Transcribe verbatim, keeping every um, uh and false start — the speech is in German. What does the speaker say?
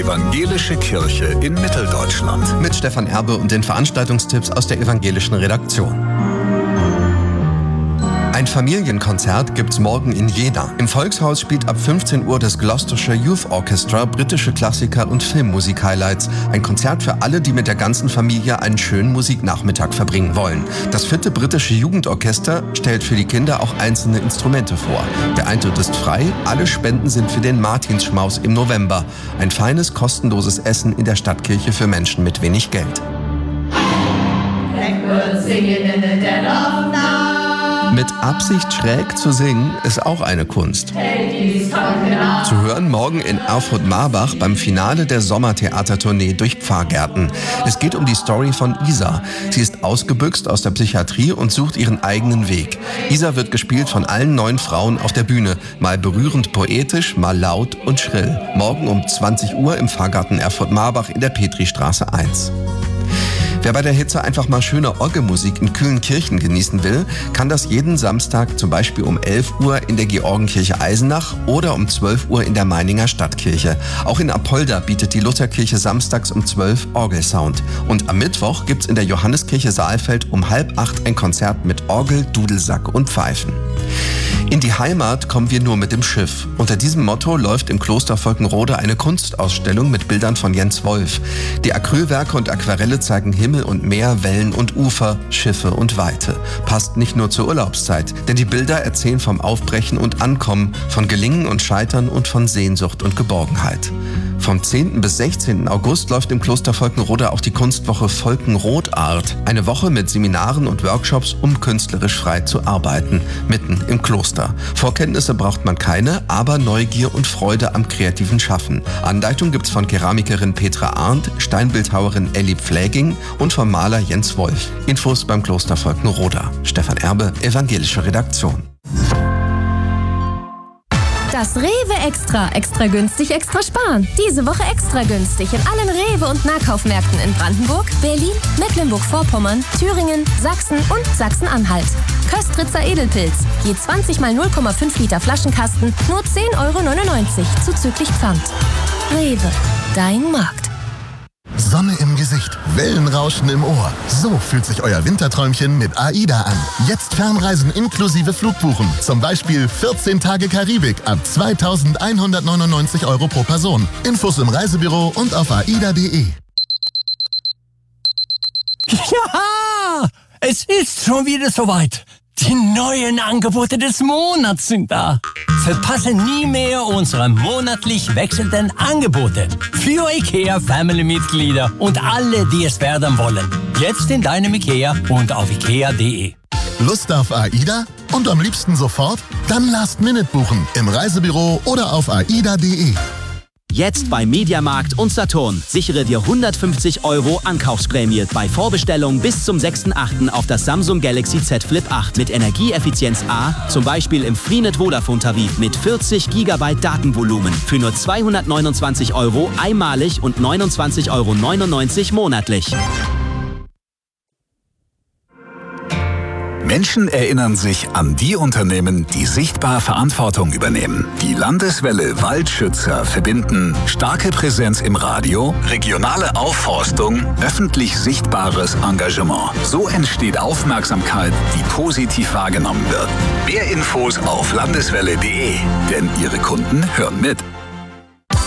Evangelische Kirche in Mitteldeutschland. Mit Stefan Erbe und den Veranstaltungstipps aus der evangelischen Redaktion. Ein Familienkonzert gibt's morgen in Jena. Im Volkshaus spielt ab fünfzehn Uhr das Gloucestershire Youth Orchestra britische Klassiker und Filmmusik-Highlights. Ein Konzert für alle, die mit der ganzen Familie einen schönen Musiknachmittag verbringen wollen. Das vierte britische Jugendorchester stellt für die Kinder auch einzelne Instrumente vor. Der Eintritt ist frei, alle Spenden sind für den Martinsschmaus im November. Ein feines, kostenloses Essen in der Stadtkirche für Menschen mit wenig Geld. Mit Absicht schräg zu singen, ist auch eine Kunst. Zu hören morgen in Erfurt-Marbach beim Finale der Sommertheatertournee durch Pfarrgärten. Es geht um die Story von Isa. Sie ist ausgebüxt aus der Psychiatrie und sucht ihren eigenen Weg. Isa wird gespielt von allen neun Frauen auf der Bühne. Mal berührend poetisch, mal laut und schrill. Morgen um zwanzig Uhr im Pfarrgarten Erfurt-Marbach in der Petristraße eins. Wer bei der Hitze einfach mal schöne Orgelmusik in kühlen Kirchen genießen will, kann das jeden Samstag zum Beispiel um elf Uhr in der Georgenkirche Eisenach oder um zwölf Uhr in der Meininger Stadtkirche. Auch in Apolda bietet die Lutherkirche samstags um zwölf Orgelsound. Und am Mittwoch gibt's in der Johanneskirche Saalfeld um halb acht ein Konzert mit Orgel, Dudelsack und Pfeifen. In die Heimat kommen wir nur mit dem Schiff. Unter diesem Motto läuft im Kloster Volkenrode eine Kunstausstellung mit Bildern von Jens Wolf. Die Acrylwerke und Aquarelle zeigen Himmel und Meer, Wellen und Ufer, Schiffe und Weite. Passt nicht nur zur Urlaubszeit, denn die Bilder erzählen vom Aufbrechen und Ankommen, von Gelingen und Scheitern und von Sehnsucht und Geborgenheit. Vom zehnten bis sechzehnten August läuft im Kloster Volkenrode auch die Kunstwoche Volkenrotart. Eine Woche mit Seminaren und Workshops, um künstlerisch frei zu arbeiten, mitten im Kloster. Vorkenntnisse braucht man keine, aber Neugier und Freude am kreativen Schaffen. Anleitung gibt's von Keramikerin Petra Arndt, Steinbildhauerin Elli Pfläging und vom Maler Jens Wolf. Infos beim Kloster Volkenrode. Stefan Erbe, evangelische Redaktion. Das Rewe Extra. Extra günstig, extra sparen. Diese Woche extra günstig in allen Rewe- und Nahkaufmärkten in Brandenburg, Berlin, Mecklenburg-Vorpommern, Thüringen, Sachsen und Sachsen-Anhalt. Köstritzer Edelpilz. Je zwanzig mal null Komma fünf Liter Flaschenkasten, nur zehn Euro neunundneunzig zuzüglich Pfand. Rewe. Dein Markt. Sonne im Gesicht, Wellenrauschen im Ohr. So fühlt sich euer Winterträumchen mit AIDA an. Jetzt Fernreisen inklusive Flugbuchen. Zum Beispiel vierzehn Tage Karibik ab zweitausendeinhundertneunundneunzig Euro pro Person. Infos im Reisebüro und auf aida punkt de. Ja, es ist schon wieder soweit. Die neuen Angebote des Monats sind da. Verpasse nie mehr unsere monatlich wechselnden Angebote für IKEA Family-Mitglieder und alle, die es werden wollen. Jetzt in deinem IKEA und auf ikea punkt de. Lust auf AIDA? Und am liebsten sofort? Dann Last Minute buchen im Reisebüro oder auf aida punkt de. Jetzt bei Mediamarkt und Saturn. Sichere dir hundertfünfzig Euro Ankaufsprämie bei Vorbestellung bis zum sechsten achten auf das Samsung Galaxy Z Flip acht mit Energieeffizienz A, zum Beispiel im Freenet Vodafone Tarif mit vierzig Gigabyte Datenvolumen für nur zweihundertneunundzwanzig Euro einmalig und neunundzwanzig Euro neunundneunzig monatlich. Menschen erinnern sich an die Unternehmen, die sichtbar Verantwortung übernehmen. Die Landeswelle Waldschützer verbinden starke Präsenz im Radio, regionale Aufforstung, öffentlich sichtbares Engagement. So entsteht Aufmerksamkeit, die positiv wahrgenommen wird. Mehr Infos auf landeswelle punkt de, denn ihre Kunden hören mit.